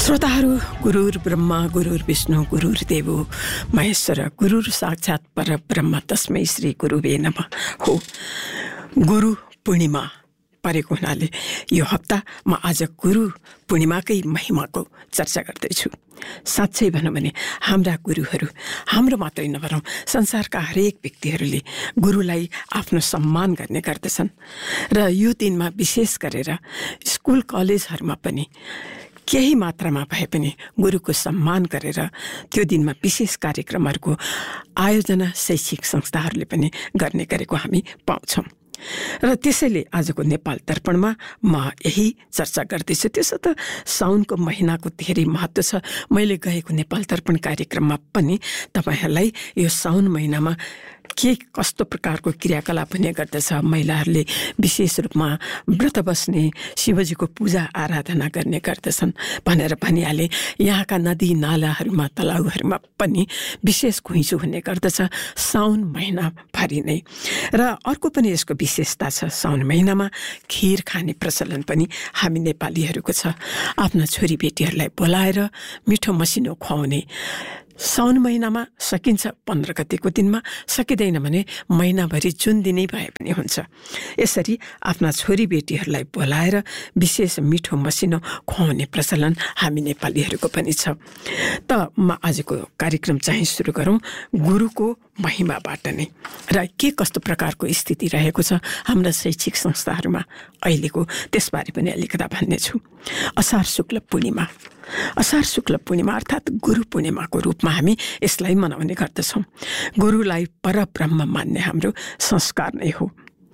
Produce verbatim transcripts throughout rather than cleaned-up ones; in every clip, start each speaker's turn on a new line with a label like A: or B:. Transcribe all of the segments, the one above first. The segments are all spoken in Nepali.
A: श्रोताहरू, गुरुर ब्रह्मा गुरुर विष्णु गुरुर देवो महेश्वर गुरुर साक्षात् पर ब्रह्म तस्मै श्री गुरुवे नमः हो। गुरु पूर्णिमा परेको हुनाले यो हप्ता म आज गुरु पूर्णिमाकै महिमाको चर्चा गर्दैछु। साँच्चै भनौँ भने हाम्रा गुरुहरू हाम्रो मात्रै नभनौँ, संसारका हरेक व्यक्तिहरूले गुरुलाई आफ्नो सम्मान गर्ने गर्दछन् र यो दिनमा विशेष गरेर स्कुल कलेजहरूमा पनि केही मात्रामा भए पनि गुरुको सम्मान गरेर त्यो दिनमा विशेष कार्यक्रमहरूको आयोजना शैक्षिक संस्थाहरूले पनि गर्ने गरेको हामी पाउँछौँ। र त्यसैले आजको नेपाल दर्पणमा म यही चर्चा गर्दैछु। त्यसो त साउनको महिनाको धेरै महत्त्व छ। मैले गएको नेपाल दर्पण कार्यक्रममा पनि तपाईँहरूलाई यो साउन महिनामा के कस्तो प्रकारको क्रियाकलाप हुने गर्दछ, महिलाहरूले विशेष रूपमा व्रत बस्ने, शिवजीको पूजा आराधना गर्ने गर्दछन् भनेर भनिहाले। यहाँका नदी नालाहरूमा तलाउहरूमा पनि विशेष घुइँचो हुने गर्दछ साउन महिनाभरि नै। र अर्को पनि यसको विशेषता छ, साउन महिनामा खिर खाने प्रचलन पनि हामी नेपालीहरूको छ। आफ्ना छोरीबेटीहरूलाई बोलाएर मिठो मसिनो खुवाउने। साउन महिनामा सकिन्छ पन्ध्र गतेको दिनमा, सकिँदैन भने महिनाभरि जुन दिनै भए पनि हुन्छ। यसरी आफ्ना छोरीबेटीहरूलाई बोलाएर विशेष मिठो मसिनो खुवाउने प्रचलन हामी नेपालीहरूको पनि छ। त म आजको कार्यक्रम चाहिँ सुरु गरौँ गुरुको महिमाबाट नै, र के कस्तो प्रकारको स्थिति रहेको छ हाम्रा शैक्षिक संस्थाहरूमा अहिलेको, त्यसबारे पनि अलिकता भन्नेछु। असार शुक्ल पूर्णिमा असार शुक्ल पूर्णिमा अर्थात् गुरु पूर्णिमाको रूपमा हामी यसलाई मनाउने गर्दछौँ। गुरुलाई परब्रह्म मान्ने हाम्रो संस्कार नै हो।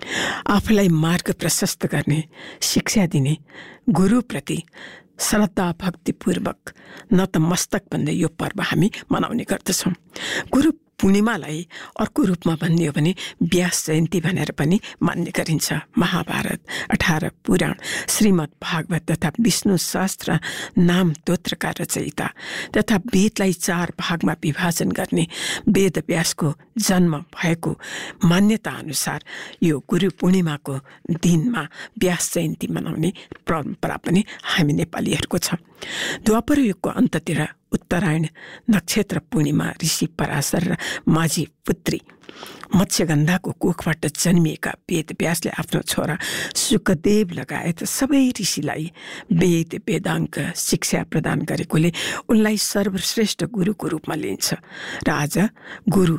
A: आफूलाई मार्ग प्रशस्त गर्ने, शिक्षा दिने गुरुप्रति श्रद्धा भक्तिपूर्वक नतमस्तक भन्ने यो पर्व हामी मनाउने गर्दछौँ। गुरु पूर्णिमालाई अर्को रूपमा भन्ने हो भने व्यास जयन्ती भनेर पनि मान्ने गरिन्छ। महाभारत, अठार पुराण, श्रीमद् भागवत तथा विष्णु सहस्त्र नाम स्तोत्रका रचयिता तथा वेदलाई चार भागमा विभाजन गर्ने वेद व्यासको जन्म भएको मान्यता अनुसार यो गुरु पूर्णिमाको दिनमा व्यास जयन्ती मनाउने परम्परा पनि हामी नेपालीहरूको छ। द्वापर युगको अन्ततिर उत्तरायण नक्षत्र पूर्णिमा ऋषि पराशर र माझी पुत्री मत्स्यगन्धाको कोखबाट जन्मिएका वेद व्यासले आफ्नो छोरा सुखदेव लगायत सबै ऋषिलाई वेद वेदाङ्क शिक्षा प्रदान गरेकोले उनलाई सर्वश्रेष्ठ गुरुको रूपमा लिइन्छ। र आज गुरु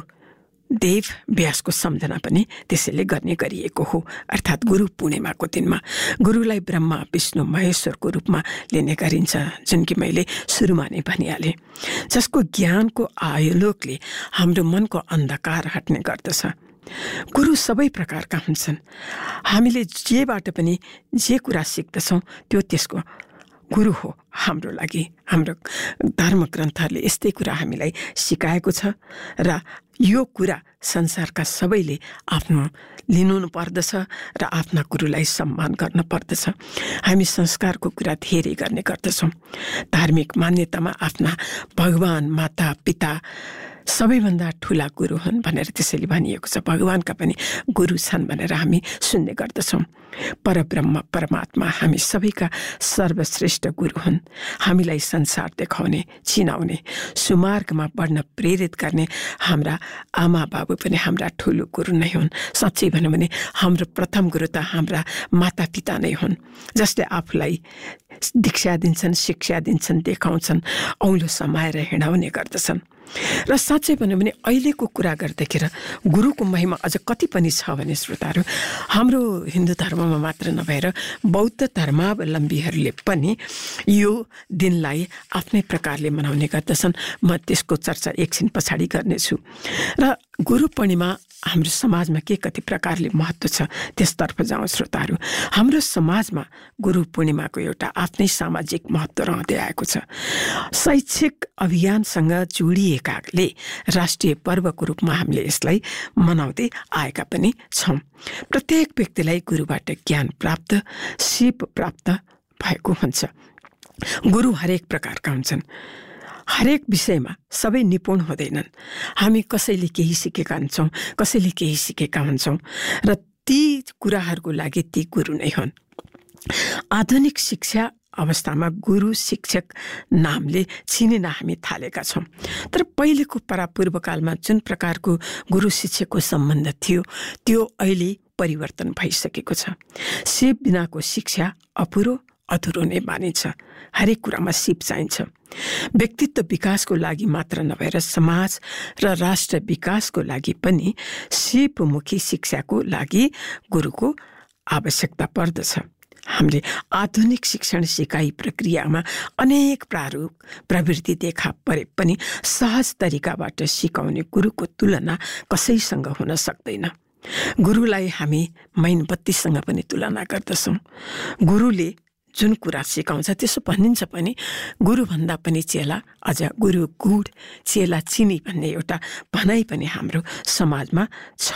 A: देव व्यासको सम्झना पनि त्यसैले गर्ने गरिएको हो। अर्थात् गुरु पूर्णिमाको दिनमा गुरुलाई ब्रह्मा विष्णु महेश्वरको रूपमा लिने गरिन्छ, जुन कि मैले सुरुमा नै भनिहालेँ, जसको ज्ञानको आलोकले हाम्रो मनको अन्धकार हट्ने गर्दछ। गुरु सबै प्रकारका हुन्छन्। हामीले जेबाट पनि जे कुरा सिक्दछौँ त्यो त्यसको गुरु हो हाम्रो लागि। हाम्रो धर्मग्रन्थहरूले यस्तै कुरा हामीलाई सिकाएको छ र यो कुरा संसारका सबैले आफ्नो लिनु पर्दछ र आफ्ना गुरुलाई सम्मान गर्न पर्दछ। हामी संस्कारको कुरा धेरै गर्ने गर्दछौँ। धार्मिक मान्यतामा आफ्ना भगवान, माता, पिता सबैभन्दा ठुला गुरु हुन् भनेर त्यसैले भनिएको छ। भगवानका पनि गुरु छन् भनेर हामी सुन्ने गर्दछौँ। परब्रह्म परमात्मा हामी सबैका सर्वश्रेष्ठ गुरु हुन्। हामीलाई संसार देखाउने, चिनाउने, सुमार्गमा बढ्न प्रेरित गर्ने हाम्रा आमा बाबु पनि हाम्रा ठुलो गुरु नै हुन्। साँच्चै भनौँ भने हाम्रो प्रथम गुरु त हाम्रा माता पिता नै हुन्, जसले आफूलाई दीक्षा दिन्छन्, शिक्षा दिन्छन्, देखाउँछन्, औँलो समाएर हिँडाउने गर्दछन्। र साँच्चै भन्यो भने अहिलेको कुरा गर्दाखेरि गुरुको महिमा अझ कति पनि छ भने श्रोताहरू, हाम्रो हिन्दू धर्ममा मात्र नभएर बौद्ध धर्मावलम्बीहरूले पनि यो दिनलाई आफ्नै प्रकारले मनाउने गर्दछन्। म त्यसको चर्चा एकछिन पछाडि गर्नेछु। र गुरु पूर्णिमा हाम्रो समाजमा के कति प्रकारले महत्त्व छ त्यसतर्फ जाउँ श्रोताहरू। हाम्रो समाजमा गुरु पूर्णिमाको एउटा आफ्नै सामाजिक महत्त्व रहँदै आएको छ। शैक्षिक अभियानसँग जोडिएकाले राष्ट्रिय पर्वको रूपमा हामीले यसलाई मनाउँदै आएका पनि छौँ। प्रत्येक व्यक्तिलाई गुरुबाट ज्ञान प्राप्त, सिप प्राप्त भएको हुन्छ। गुरु हरेक प्रकारका हुन्छन्। हरेक विषयमा सबै निपुण हुँदैनन्। हामी कसैले केही सिकेका हुन्छौँ, कसैले केही सिकेका हुन्छौँ र ती कुराहरूको लागि ती गुरु नै हुन्। आधुनिक शिक्षा अवस्थामा गुरु शिक्षक नामले चिनिन हामी थालेका छौँ। तर पहिलेको परापूर्वकालमा जुन प्रकारको गुरु शिक्षकको सम्बन्ध थियो त्यो अहिले परिवर्तन भइसकेको छ। सिप बिनाको शिक्षा अपुरो अधुरो नै मानिन्छ। हरेक कुरामा सिप चाहिन्छ। व्यक्तित्व विकासको लागि मात्र नभएर समाज र राष्ट्र विकासको लागि पनि सिपमुखी शिक्षाको लागि गुरुको आवश्यकता पर्दछ। हामीले आधुनिक शिक्षण सिकाइ प्रक्रियामा अनेक प्रारूप प्रवृत्ति देखा परे पनि सहज तरिकाबाट सिकाउने गुरुको तुलना कसैसँग हुन सक्दैन। गुरुलाई हामी मैनबत्तीसँग पनि तुलना गर्दछौँ। गुरुले जुन कुरा सिकाउँछ त्यसो भनिन्छ पनि गुरुभन्दा पनि चेला अझ गुरु गुड चेला चिनी भन्ने एउटा भनाइ पनि हाम्रो समाजमा छ।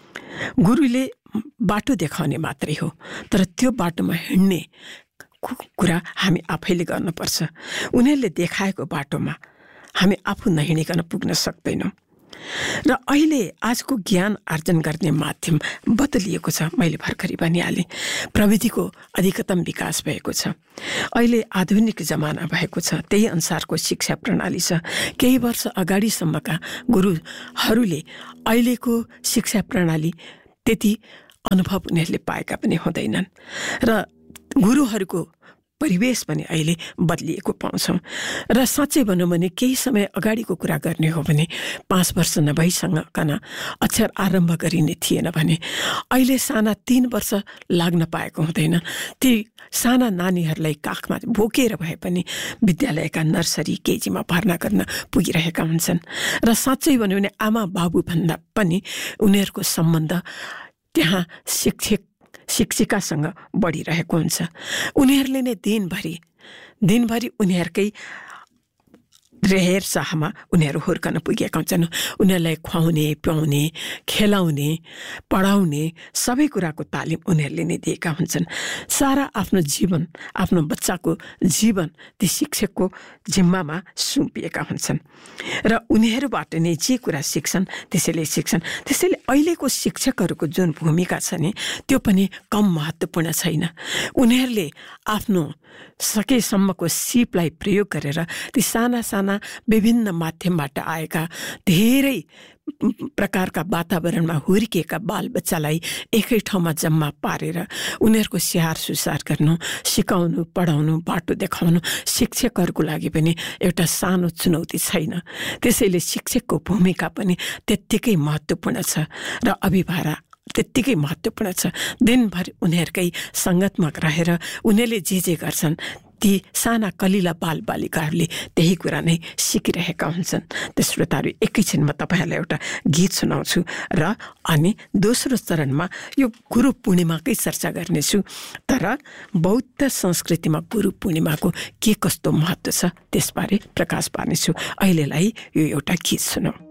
A: गुरुले बाटो देखाउने मात्रै हो, तर त्यो बाटोमा हिँड्ने कुरा हामी आफैले गर्नुपर्छ। उनीहरूले देखाएको बाटोमा हामी आफू नहिँडिकन पुग्न सक्दैनौँ। र अहिले आजको ज्ञान आर्जन गर्ने माध्यम बदलिएको छ। मैले भर्खरै भनिहालेँ, प्रविधिको अधिकतम विकास भएको छ। अहिले आधुनिक जमाना भएको छ, त्यही अनुसारको शिक्षा प्रणाली छ। केही वर्ष अगाडिसम्मका गुरुहरूले अहिलेको शिक्षा प्रणाली त्यति अनुभव उनीहरूले पाएका पनि हुँदैनन् र गुरुहरूको परिवेश पनि अहिले बदलिएको पाउँछौँ। र साँच्चै भनौँ भने केही समय अगाडिको कुरा गर्ने हो भने पाँच वर्ष नभइसकन अक्षर आरम्भ गरिने थिएन भने अहिले साना तीन वर्ष लाग्न पाएको हुँदैन। ती साना नानीहरूलाई काखमा बोकेर भए पनि विद्यालयका नर्सरी केजीमा भर्ना गर्न पुगिरहेका हुन्छन्। र साँच्चै भन्यो भने आमा बाबुभन्दा पनि उनीहरूको सम्बन्ध त्यहाँ शिक्षक शिक्षिकासँग बढिरहेको हुन्छ। उनीहरूले नै दिनभरि दिनभरि उनीहरूकै हेरचाहमा उनीहरू हुर्कन पुगेका हुन्छन्। उनीहरूलाई खुवाउने पियाउने खेलाउने पढाउने सबै कुराको तालिम उनीहरूले नै दिएका हुन्छन्। सारा आफ्नो जीवन आफ्नो बच्चाको जीवन ती शिक्षकको जिम्मामा सुम्पिएका हुन्छन् र उनीहरूबाट नै जे कुरा सिक्छन् त्यसैले सिक्छन्। त्यसैले अहिलेको शिक्षकहरूको जुन भूमिका छ नि त्यो पनि कम महत्त्वपूर्ण छैन। उनीहरूले आफ्नो सकेसम्मको सिपलाई प्रयोग गरेर ती साना साना विभिन्न माध्यमबाट आएका धेरै प्रकारका वातावरणमा हुर्किएका बालबच्चालाई एकै ठाउँमा जम्मा पारेर उनीहरूको स्याहार सुसार गर्नु, सिकाउनु, पढाउनु, बाटो देखाउनु शिक्षकहरूको लागि पनि एउटा सानो चुनौती छैन। त्यसैले शिक्षकको भूमिका पनि त्यत्तिकै महत्त्वपूर्ण छ र अभिभावक त्यत्तिकै महत्त्वपूर्ण छ। दिनभरि उनीहरूकै सङ्गतमा रहेर उनीहरूले जे जे गर्छन् ती साना कलिला बालबालिकाहरूले त्यही कुरा नै सिकिरहेका हुन्छन्। त्यस श्रोताहरू एकैछिन म तपाईँहरूलाई एउटा गीत सुनाउँछु र अनि दोस्रो चरणमा यो गुरु पूर्णिमाकै चर्चा गर्नेछु। तर बौद्ध संस्कृतिमा गुरु पूर्णिमाको के कस्तो महत्त्व छ त्यसबारे प्रकाश पार्नेछु। अहिलेलाई यो एउटा गीत सुनौँ।